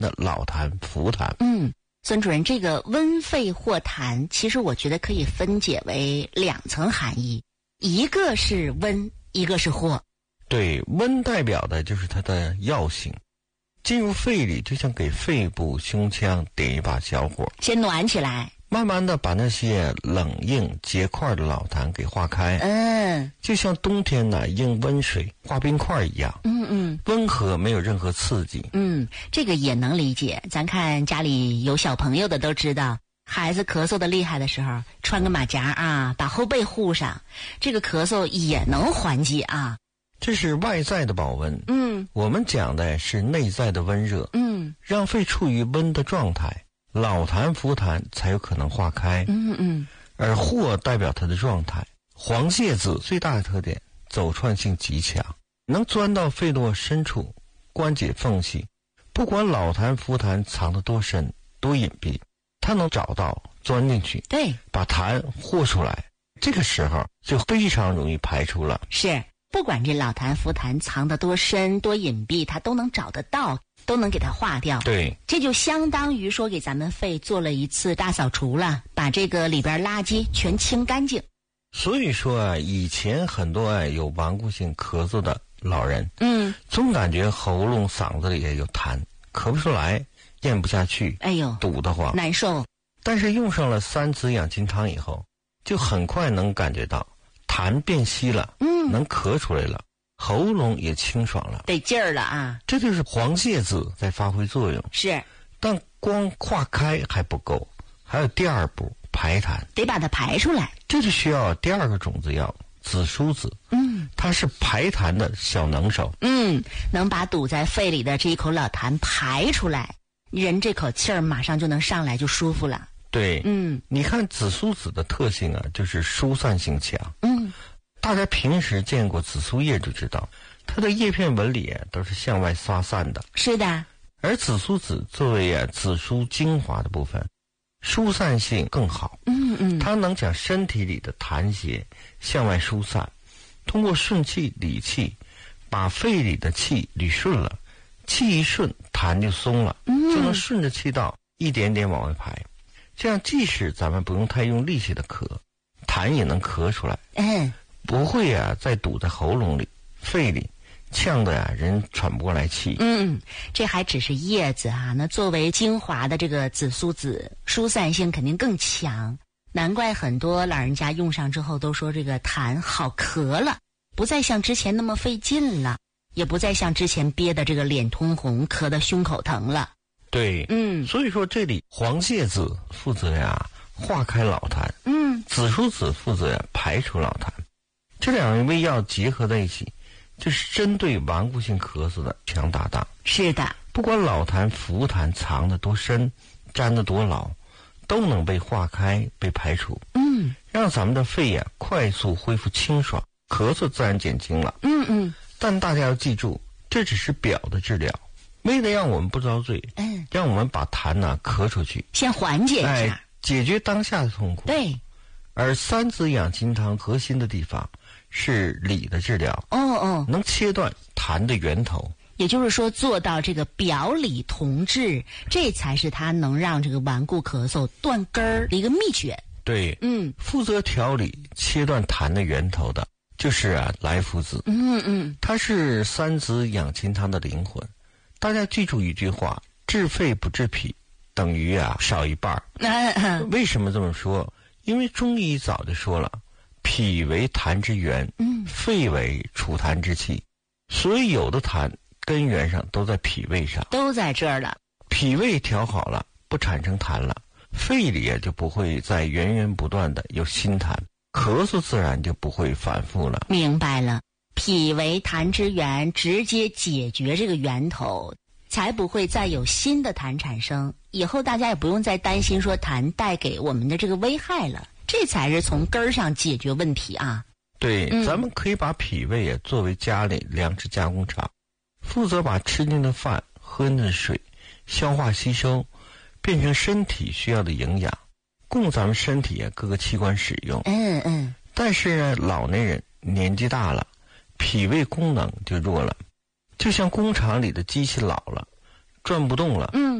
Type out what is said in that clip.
的老痰、浮痰。 孙主任，这个温肺或痰，其实我觉得可以分解为2层含义，一个是温，一个是或。 对，温代表的就是它的药性，进入肺里就像给肺部、胸腔点一把小火， 先暖起来， 慢慢的把那些冷硬结块的老痰给化开。就像冬天呢用温水化冰块一样。温和，没有任何刺激。 这个也能理解。咱看家里有小朋友的都知道，孩子咳嗽的厉害的时候，穿个马甲啊，把后背护上，这个咳嗽也能缓解啊。 这是外在的保温。我们讲的是内在的温热。让肺处于温的状态，老痰浮痰才有可能化开。而或代表它的状态。黄疥子最大的特点，走窜性极强，能钻到肺络深处，关节缝隙。不管老痰浮痰藏得多深多隐蔽，它能找到钻进去， 对， 把痰和出来。这个时候就非常容易排出了。 是，不管这老痰浮痰藏得多深多隐蔽，它都能找得到，都能给它化掉。 对， 这就相当于说给咱们肺做了一次大扫除了，把这个里边垃圾全清干净。 所以说啊，以前很多有顽固性咳嗽的老人，总感觉喉咙嗓子里也有痰，咳不出来，咽不下去， 哎呦， 堵得慌， 难受。 但是用上了3子养心汤以后，就很快能感觉到痰变稀了，能咳出来了，喉咙也清爽了， 得劲儿了啊！ 这就是黄疥子在发挥作用。 是， 但光化开还不够，还有第2步，排痰， 得把它排出来。 这就需要第2个种子药紫苏子。它是排痰的小能手。 能把堵在肺里的这一口老痰排出来，人这口气儿马上就能上来，就舒服了。 对，你看紫苏子的特性啊，就是疏散性强。大家平时见过紫苏叶就知道，它的叶片纹理都是向外发散的。 是的。 而紫苏子作为紫苏精华的部分，疏散性更好。它能将身体里的痰邪向外疏散，通过顺气理气，把肺里的气理顺了，气一顺，痰就松了，就能顺着气道一点点往外排。这样即使咱们不用太用力气的咳，痰也能咳出来。不会再堵在喉咙里、肺里，呛得人喘不过来气。 这还只是叶子啊，那作为精华的这个紫苏子，疏散性肯定更强。难怪很多老人家用上之后都说这个痰好咳了，不再像之前那么费劲了，也不再像之前憋的这个脸通红、咳得胸口疼了。 对，所以说这里黄疥子负责化开老痰，紫苏子负责排出老痰。这2味药结合在一起，就是针对顽固性咳嗽的强搭档。 是的， 不管老痰浮痰藏得多深，粘得多牢，都能被化开、被排除。让咱们的肺快速恢复清爽，咳嗽自然减轻了。但大家要记住，这只是表的治疗，为了让我们不遭罪，让我们把痰咳出去， 先缓解一下， 解决当下的痛苦。 对。 而3子养心汤核心的地方是理的治疗。能切断痰的源头， 也就是说做到这个表里同治，这才是它能让这个顽固咳嗽断根儿的一个秘诀。 对，负责调理切断痰的源头的就是莱菔子。它是3子养心汤的灵魂。大家记住一句话，治肺不治脾，等于少一半。为什么这么说？因为中医早就说了，脾为痰之源，肺为储痰之器，所以有的痰根源上都在脾胃上， 都在这儿了。 脾胃调好了，不产生痰了，肺里就不会再源源不断的有新痰，咳嗽自然就不会反复了。 明白了，脾为痰之源，直接解决这个源头，才不会再有新的痰产生。以后大家也不用再担心说痰带给我们的这个危害了，这才是从根儿上解决问题啊。 对，咱们可以把脾胃作为家里粮食加工厂，负责把吃进的饭、喝进的水消化吸收，变成身体需要的营养，供咱们身体各个器官使用。但是老年人年纪大了，脾胃功能就弱了，就像工厂里的机器老了， 转不动了。